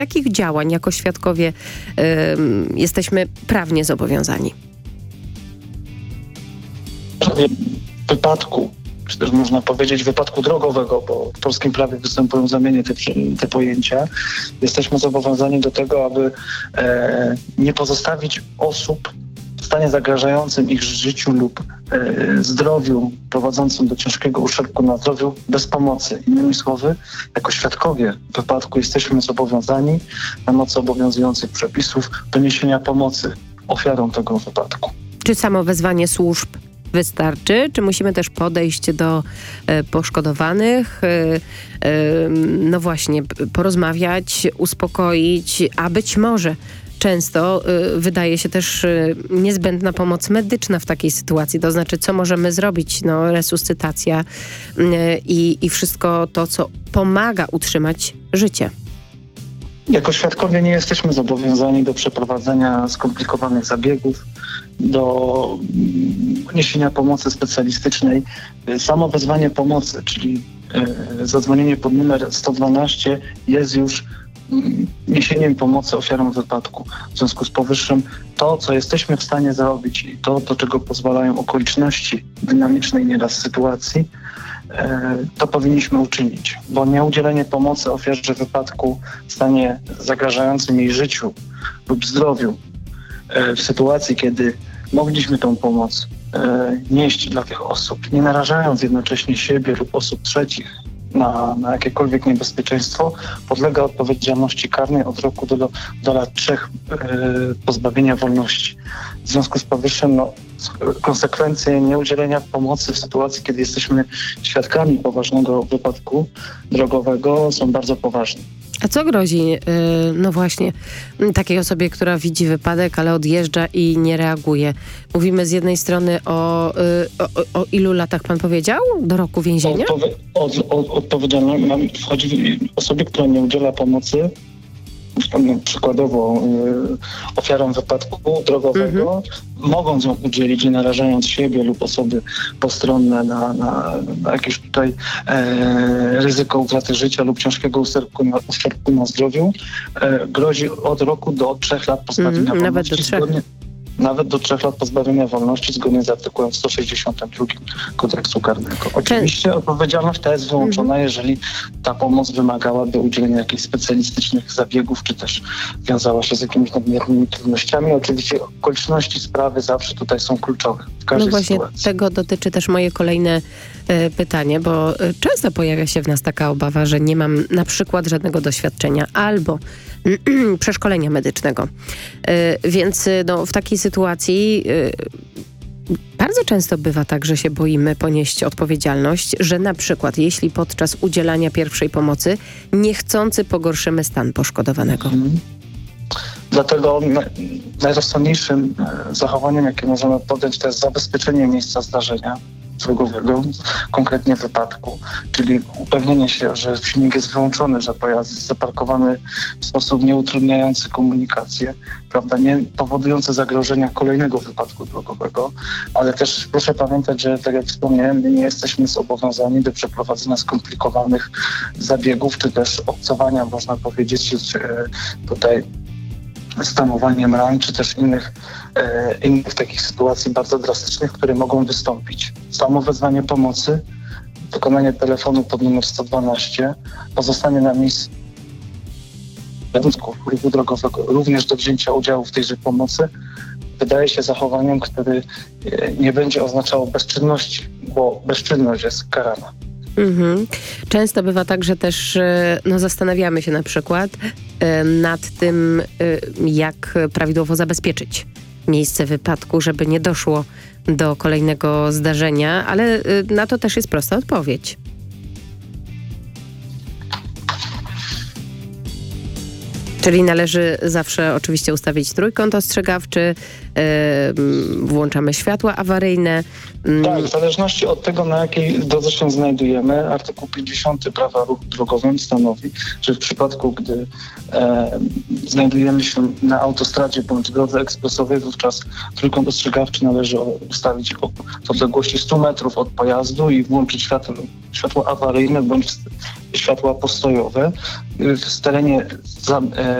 Jakich działań jako świadkowie jesteśmy prawnie zobowiązani? W wypadku, czy też można powiedzieć wypadku drogowego, bo w polskim prawie występują zamiennie te pojęcia, jesteśmy zobowiązani do tego, aby nie pozostawić osób w stanie zagrażającym ich życiu lub zdrowiu, prowadzącym do ciężkiego uszczerbku na zdrowiu bez pomocy. Innymi słowy, jako świadkowie w wypadku jesteśmy zobowiązani na mocy obowiązujących przepisów do niesienia pomocy ofiarom tego wypadku. Czy samo wezwanie służb wystarczy? Czy musimy też podejść do poszkodowanych, no właśnie, porozmawiać, uspokoić, a być może często wydaje się też niezbędna pomoc medyczna w takiej sytuacji. To znaczy, co możemy zrobić? No, resuscytacja i wszystko to, co pomaga utrzymać życie. Jako świadkowie nie jesteśmy zobowiązani do przeprowadzenia skomplikowanych zabiegów, do niesienia pomocy specjalistycznej. Samo wezwanie pomocy, czyli zadzwonienie pod numer 112 jest już niesieniem pomocy ofiarom wypadku. W związku z powyższym to, co jesteśmy w stanie zrobić i to, do czego pozwalają okoliczności dynamicznej nieraz sytuacji, to powinniśmy uczynić, bo nieudzielenie pomocy ofiarze wypadku w stanie zagrażającym jej życiu lub zdrowiu w sytuacji, kiedy mogliśmy tą pomoc nieść dla tych osób, nie narażając jednocześnie siebie lub osób trzecich na jakiekolwiek niebezpieczeństwo, podlega odpowiedzialności karnej od roku do lat 3 pozbawienia wolności. W związku z powyższym konsekwencje nieudzielenia pomocy w sytuacji, kiedy jesteśmy świadkami poważnego wypadku drogowego, są bardzo poważne. A co grozi, no właśnie, takiej osobie, która widzi wypadek, ale odjeżdża i nie reaguje? Mówimy z jednej strony o ilu latach pan powiedział? Do roku więzienia? Odpowiedzialność wchodzi osobie, która nie udziela pomocy, przykładowo ofiarom wypadku drogowego, mogąc ją udzielić, nie narażając siebie lub osoby postronne na jakieś tutaj ryzyko utraty życia lub ciężkiego uszczerbku na zdrowiu, grozi od roku do 3 lat pozbawienia wolności. Nawet do 3. Nawet do 3 lat pozbawienia wolności zgodnie z artykułem 162 Kodeksu Karnego. Oczywiście odpowiedzialność ta jest wyłączona, jeżeli ta pomoc wymagałaby udzielenia jakichś specjalistycznych zabiegów, czy też wiązała się z jakimiś nadmiernymi trudnościami. Oczywiście okoliczności sprawy zawsze tutaj są kluczowe w każdej sytuacji. No właśnie tego dotyczy też moje kolejne pytanie, bo często pojawia się w nas taka obawa, że nie mam na przykład żadnego doświadczenia albo przeszkolenia medycznego. Więc w takiej sytuacji bardzo często bywa tak, że się boimy ponieść odpowiedzialność, że na przykład jeśli podczas udzielania pierwszej pomocy niechcący pogorszymy stan poszkodowanego. Dlatego najrozsądniejszym zachowaniem, jakie możemy podjąć, to jest zabezpieczenie miejsca zdarzenia drogowego, konkretnie wypadku, czyli upewnienie się, że silnik jest wyłączony, że pojazd jest zaparkowany w sposób nieutrudniający komunikację, prawda, nie powodujący zagrożenia kolejnego wypadku drogowego, ale też proszę pamiętać, że tak jak wspomniałem, nie jesteśmy zobowiązani do przeprowadzenia skomplikowanych zabiegów, czy też obcowania, można powiedzieć, tutaj stamowaniem ran, czy też innych takich sytuacji bardzo drastycznych, które mogą wystąpić. Samo wezwanie pomocy, wykonanie telefonu pod numer 112, pozostanie na miejscu ruchu drogowego, również do wzięcia udziału w tejże pomocy, wydaje się zachowaniem, które nie będzie oznaczało bezczynności, bo bezczynność jest karana. Często bywa tak, że też zastanawiamy się na przykład nad tym, jak prawidłowo zabezpieczyć miejsce wypadku, żeby nie doszło do kolejnego zdarzenia, ale na to też jest prosta odpowiedź. Czyli należy zawsze oczywiście ustawić trójkąt ostrzegawczy, włączamy światła awaryjne. Tak, w zależności od tego, na jakiej drodze się znajdujemy, artykuł 50 Prawa o ruchu drogowym stanowi, że w przypadku, gdy znajdujemy się na autostradzie bądź drodze ekspresowej, wówczas trójkąt ostrzegawczy należy ustawić w odległości 100 metrów od pojazdu i włączyć światło awaryjne bądź światła postojowe w terenie